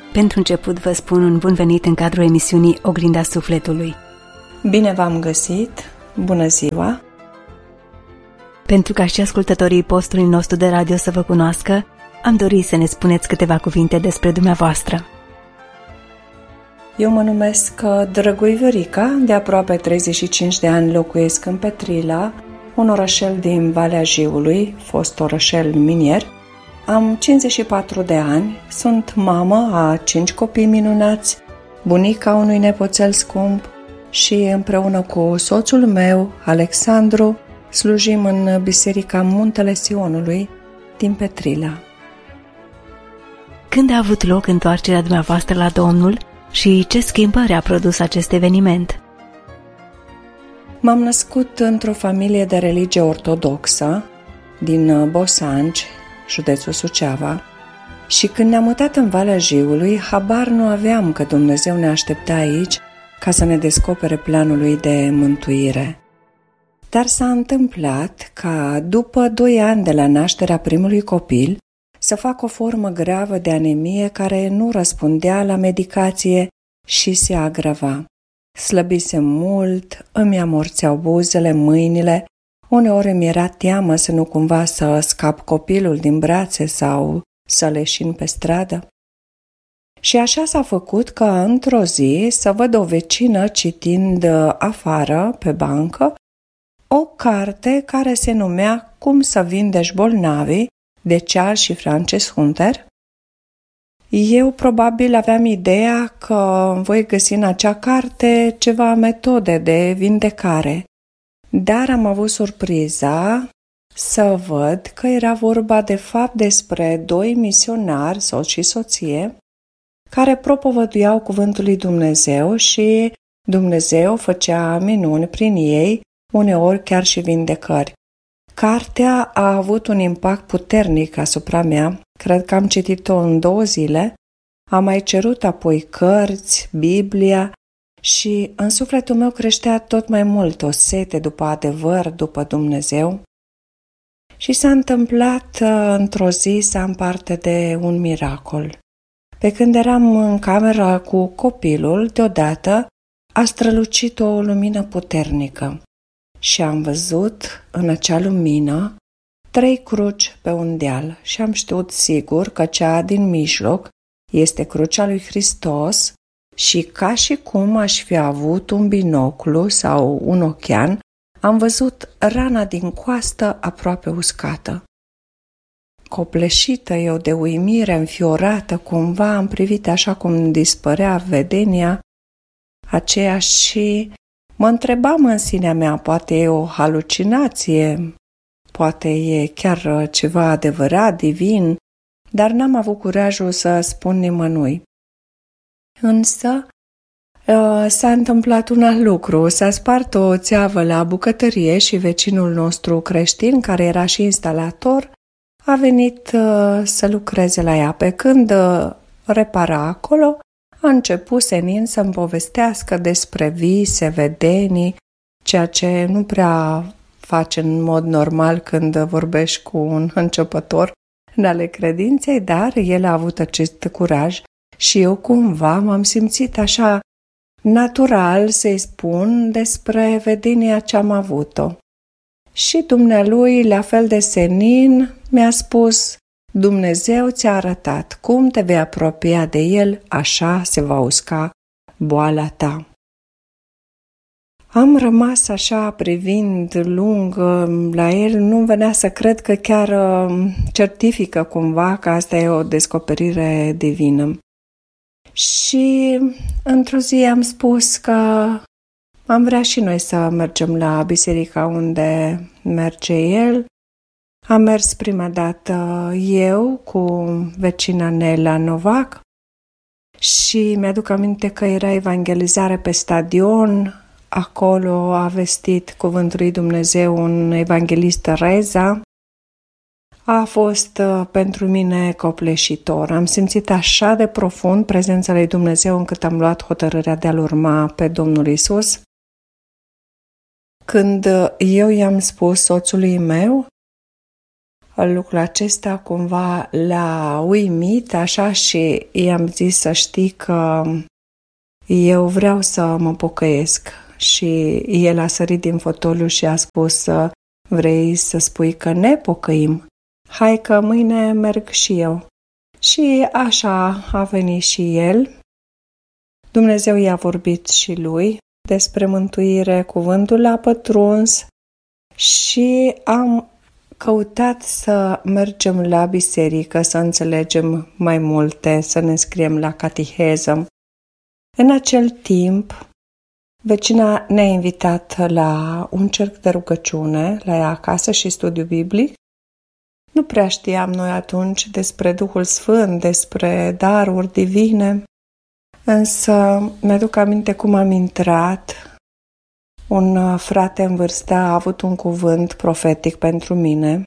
Pentru început vă spun un bun venit în cadrul emisiunii Oglinda Sufletului. Bine v-am găsit! Bună ziua! Pentru ca și ascultătorii postului nostru de radio să vă cunoască, am dorit să ne spuneți câteva cuvinte despre dumneavoastră. Eu mă numesc Drăgui Viorica, de aproape 35 de ani locuiesc în Petrila, un orășel din Valea Jiului, fost orășel minier. Am 54 de ani, sunt mamă a 5 copii minunați, bunica unui nepoțel scump și împreună cu soțul meu, Alexandru, slujim în Biserica Muntele Sionului din Petrila. Când a avut loc întoarcerea dumneavoastră la Domnul și ce schimbări a produs acest eveniment? M-am născut într-o familie de religie ortodoxă din Bosanci, județul Suceava, și când ne-am mutat în Valea Jiului, habar nu aveam că Dumnezeu ne aștepta aici ca să ne descopere planul lui de mântuire. Dar s-a întâmplat ca, după 2 ani de la nașterea primului copil, să fac o formă gravă de anemie care nu răspundea la medicație și se agrava. Slăbisem mult, îmi amorțeau buzele, mâinile, uneori mi era teamă să nu cumva să scap copilul din brațe sau să leșin pe stradă. Și așa s-a făcut că într-o zi să văd o vecină citind afară, pe bancă, o carte care se numea Cum să vindești bolnavii, de Charles și Frances Hunter. Eu probabil aveam ideea că voi găsi în acea carte ceva metode de vindecare, dar am avut surpriza să văd că era vorba de fapt despre 2 misionari, soț și soție, care propovăduiau cuvântul lui Dumnezeu și Dumnezeu făcea minuni prin ei, uneori chiar și vindecări. Cartea a avut un impact puternic asupra mea, cred că am citit-o în 2 zile, am mai cerut apoi cărți, Biblia și în sufletul meu creștea tot mai mult o sete după adevăr, după Dumnezeu. Și s-a întâmplat într-o zi să am parte de un miracol. Pe când eram în cameră cu copilul, deodată a strălucit o lumină puternică și am văzut în acea lumină 3 cruci pe un deal și am știut sigur că cea din mijloc este crucea lui Hristos și ca și cum aș fi avut un binoclu sau un ochean, am văzut rana din coastă aproape uscată. Copleșită eu de uimire, înfiorată, cumva am privit așa cum dispărea vedenia aceea și mă întrebam în sinea mea, poate e o halucinație, poate e chiar ceva adevărat, divin, dar n-am avut curajul să spun nimănui. Însă s-a întâmplat un alt lucru, s-a spart o țeavă la bucătărie și vecinul nostru creștin, care era și instalator, a venit să lucreze la ea. Pe când repara acolo, a început senin să-mi povestească despre vise, vedenii, ceea ce nu prea faci în mod normal când vorbești cu un începător în ale credinței, dar el a avut acest curaj și eu cumva m-am simțit așa natural să-i spun despre vedenia ce am avut-o. Și dumnealui, la fel de senin, mi-a spus: Dumnezeu ți-a arătat cum te vei apropia de El, așa se va usca boala ta. Am rămas așa privind lung la el, nu venea să cred că chiar certifică cumva că asta e o descoperire divină. Și într-o zi am spus că am vrea și noi să mergem la biserica unde merge el. Am mers prima dată eu cu vecina Nela Novac și mi-aduc aminte că era evangelizare pe stadion. Acolo a vestit cuvântul lui Dumnezeu un evanghelist, Reza. A fost pentru mine copleșitor. Am simțit așa de profund prezența lui Dumnezeu încât am luat hotărârea de a-L urma pe Domnul Iisus. Când eu i-am spus soțului meu, lucrul acesta cumva l-a uimit, așa, și i-am zis să știi că eu vreau să mă pocăiesc. Și el a sărit din fotoliu și a spus: vrei să spui că ne pocăim? Hai că mâine merg și eu. Și așa a venit și el. Dumnezeu i-a vorbit și lui despre mântuire, cuvântul l-a pătruns și am căutat să mergem la biserică, să înțelegem mai multe, să ne înscriem la cateheză. În acel timp, vecina ne-a invitat la un cerc de rugăciune la ea acasă și studiu biblic. Nu prea știam noi atunci despre Duhul Sfânt, despre daruri divine, însă mi-aduc aminte cum am intrat. Un frate în vârstă a avut un cuvânt profetic pentru mine,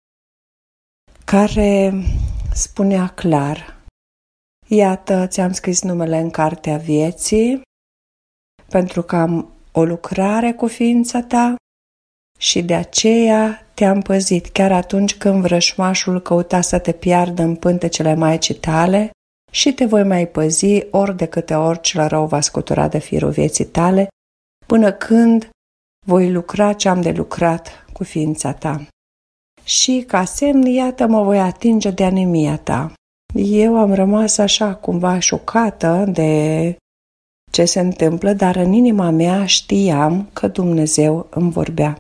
care spunea clar: iată, ți-am scris numele în cartea vieții, pentru că am o lucrare cu ființa ta și de aceea te-am păzit chiar atunci când vrășmașul căuta să te piardă în pântecele Maicii tale, și te voi mai păzi ori de câte ori cel rău va scutura de firul vieții tale, până când voi lucra ce am de lucrat cu ființa ta. Și ca semn, iată, mă voi atinge de anemia ta. Eu am rămas așa cumva șocată de ce se întâmplă, dar în inima mea știam că Dumnezeu îmi vorbea.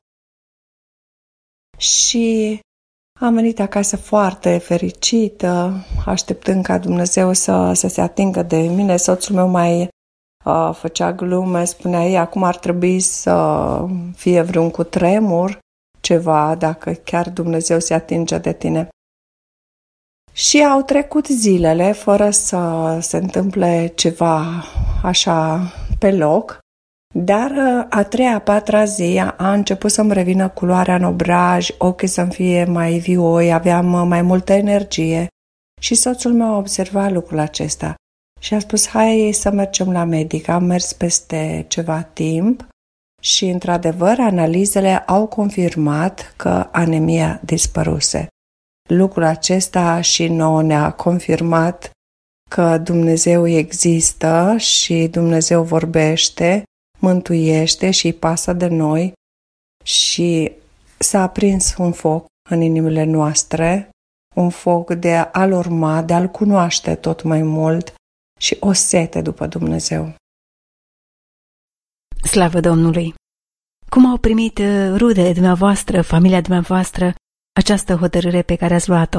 Și am venit acasă foarte fericită, așteptând ca Dumnezeu să se atingă de mine. Soțul meu mai făcea glume, spunea: ei, acum ar trebui să fie vreun cutremur, ceva, dacă chiar Dumnezeu se atinge de tine. Și au trecut zilele fără să se întâmple ceva așa pe loc, dar a treia, a patra zi a început să-mi revină culoarea în obraj, ochii să-mi fie mai vioi, aveam mai multă energie și soțul meu a observat lucrul acesta și a spus: hai să mergem la medic. Am mers peste ceva timp și, într-adevăr, analizele au confirmat că anemia dispăruse. Lucrul acesta și nouă ne-a confirmat că Dumnezeu există și Dumnezeu vorbește, mântuiește și îi pasă de noi, și s-a aprins un foc în inimile noastre, un foc de a-L urma, de a-L cunoaște tot mai mult și o sete după Dumnezeu. Slavă Domnului! Cum au primit rudele dumneavoastră, familia dumneavoastră, această hotărâre pe care ați luat-o?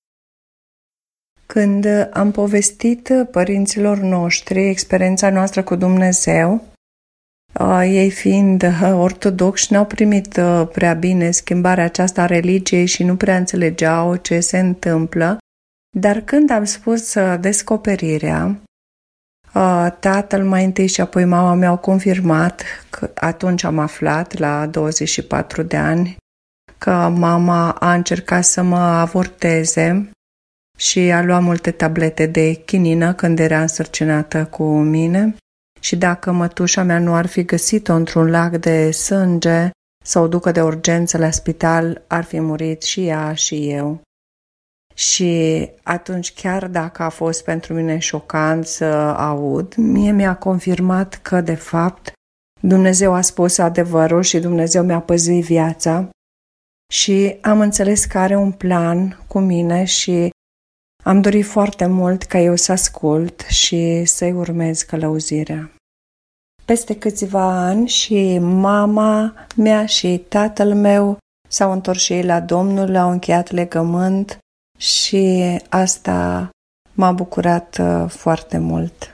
Când am povestit părinților noștri experiența noastră cu Dumnezeu, ei fiind ortodoxi, n-au primit prea bine schimbarea aceasta a religiei și nu prea înțelegeau ce se întâmplă, dar când am spus descoperirea, tatăl mai întâi și apoi mama mi-au confirmat, că atunci am aflat, la 24 de ani, că mama a încercat să mă avorteze și a luat multe tablete de chinină când era însărcinată cu mine, și dacă mătușa mea nu ar fi găsit-o într-un lac de sânge să o ducă de urgență la spital, ar fi murit și ea și eu. Și atunci, chiar dacă a fost pentru mine șocant să aud, mie mi-a confirmat că, de fapt, Dumnezeu a spus adevărul și Dumnezeu mi-a păzit viața și am înțeles că are un plan cu mine și am dorit foarte mult ca eu să ascult și să-i urmez călăuzirea. Peste câțiva ani și mama mea și tatăl meu s-au întors și ei la Domnul, au încheiat legământ și asta m-a bucurat foarte mult.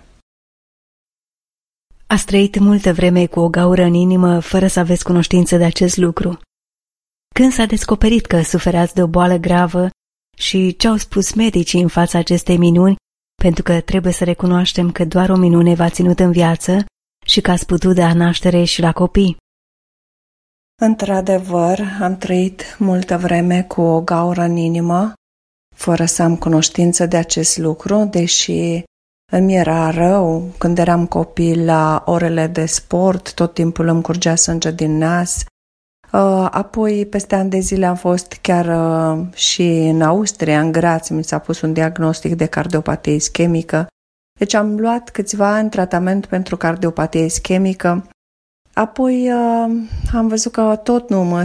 Ați trăit multă vreme cu o gaură în inimă fără să aveți cunoștință de acest lucru. Când s-a descoperit că suferați de o boală gravă și ce au spus medicii în fața acestei minuni, pentru că trebuie să recunoaștem că doar o minune v-a ținut în viață și că ați putut da naștere și la copii? Într-adevăr, am trăit multă vreme cu o gaură în inimă, fără să am cunoștință de acest lucru, deși îmi era rău. Când eram copil, la orele de sport, tot timpul îmi curgea sânge din nas, Apoi, peste ani de zile am fost chiar și în Austria, în Graz, mi s-a pus un diagnostic de cardiopatie ischemică. Deci am luat câțiva ani tratament pentru cardiopatie ischemică. Apoi am văzut că tot nu mă